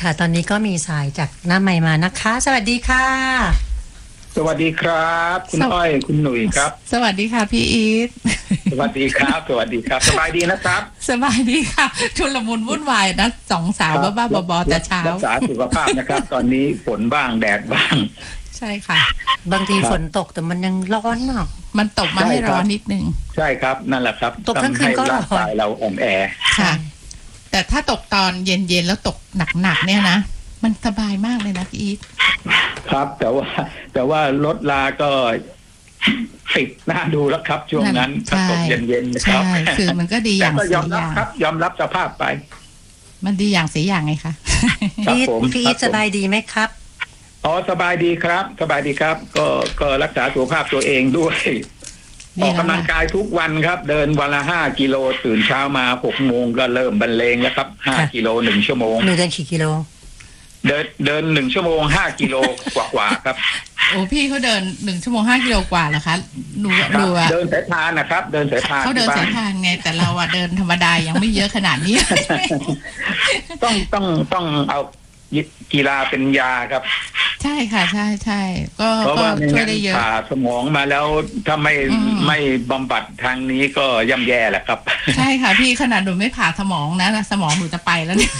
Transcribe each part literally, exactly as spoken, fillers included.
ค่ะตอนนี้ก็มีสายจากหน้าใหม่มานะคะสวัสดีค่ะสวัสดีครับคุณอ้อยคุณหนุ่ยครับสวัสดีค่ะพี่อีทสวัสดีครับสวัสดีครับสบายดีนะครับสบายดีค่ะชุลมุนวุ่นวายนะสองสาวบ้าๆบอๆแต่เช้ารักษาสุขภาพนะครับ ตอนนี้ฝนบ้างแดดบ้างใช่ค่ะบางทีฝนตกแต่มันยังร้อนมากมันตกมาให้ร้อนนิดนึงใช่ครับนั่นแหละครับตกทั้งคืนก็ร้อนให้ร่างกายเราอ่อนแอค่ะแต่ถ้าตกตอนเย็นๆแล้วตกหนักๆเนี่ยนะมันสบายมากเลยนะพี่อีทครับแต่ว่าแต่ว่ารถลาก็ติดน่าดูแล้วครับช่วงนั้นถ้าตกเย็นๆนะครับใช่คือมันก็ดีอย่างแต่ก็ยอมรับครับยอมรับสภาพไปมันดีอย่างเสียอย่างไงคะพี่พี่สบายดีไหมครับอ๋อสบายดีครับสบายดีครับก็ก็รักษาสุขภาพตัวเองด้วยออกกำลังกายทุกวันครับเดินวันละห้ากิโลตื่นเช้ามาหกโมงก็เริ่มบรรเลงแล้วครับห้ากิโลหนึ่งชั่วโมงหนูเดินกี่กิโลเดินเดินหนึ่งชั่วโมงห้ากิโลกว่ากว่าครับโอ้พี่เขาเดินหนึ่งชั่วโมงห้ากิโลกว่าเหรอคะดูดูอะเดินสายพานนะครับเดินสายพานเขาเดินสายพานไงแต่เราอะเดินธรรมดายังไม่เยอะขนาดนี้ต้องต้องต้องเอากีฬาเป็นยาครับใช่ค่ะใช่ใช่ก็ช่วยได้เยอะผ่าสมองมาแล้วถ้าไม่ไม่บำบัดทางนี้ก็ย่ำแย่แหละครับใช่ค่ะพี่ขนาดหนูไม่ผ่าสมองนะสมองหนูจะไปแล้วเนี่ย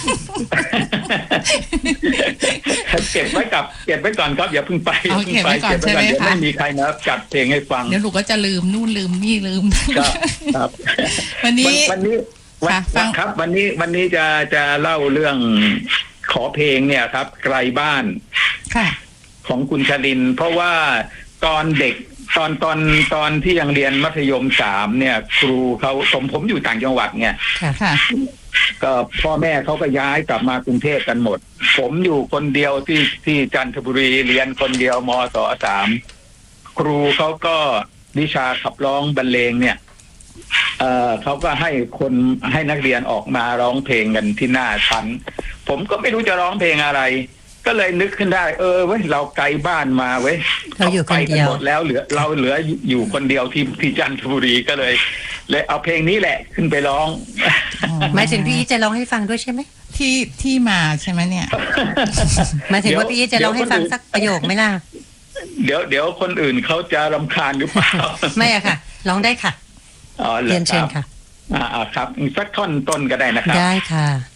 เก็บไว้กับเก็บไว้ก่อนครับอย่าเพิ่งไปเก็บไว้ก่อนใช่ไหมคะไม่มีใครนะจัดเพลงให้ฟังเดี๋ยวหนูก็จะลืมนู่นลืมนี่ลืมครับวันนี้วันนี้ฟังครับวันนี้วันนี้จะจะเล่าเรื่องขอเพลงเนี่ยครับไกลบ้านของคุณชลินเพราะว่าตอนเด็กตอนตอนตอนที่ยังเรียนมัธยมสามเนี่ยครูเขาผมผมอยู่ต่างจังหวัดเนี่ยก็พ่อแม่เขาก็ย้ายกลับมากรุงเทพกันหมดผมอยู่คนเดียวที่ที่จันทบุรีเรียนคนเดียวมศสามครูเขาก็วิชาขับร้องบรรเลงเนี่ยเอ่อเขาก็ให้คนให้นักเรียนออกมาร้องเพลงกันที่หน้าชั้นผมก็ไม่รู้จะร้องเพลงอะไรก็เลยนึกขึ้นได้เออเว้ยเราไกลบ้านมาเว้ยเราอยู่คนเดียวหมดแล้วเหลือเราเหลืออยู่คนเดียวที่ที่จันทบุรีก็เลยเลยเอาเพลงนี้แหละขึ้นไปร้องหมายถึงพี่จะร้องให้ฟังด้วยใช่ไหมที่ที่มาใช่ไหมเนี่ยหมายถึงว่าพี่จะร้องให้ฟังสักประโยคไหมล่ะเดี๋ยวเดี๋ยวคนอื่นเขาจะรำคาญหรือเปล่าไม่อะค่ะร้องได้ค่ะอ๋อเรียนเชิญค่ะอ่าครับสักท่อนต้นก็ได้นะครับได้ค่ะ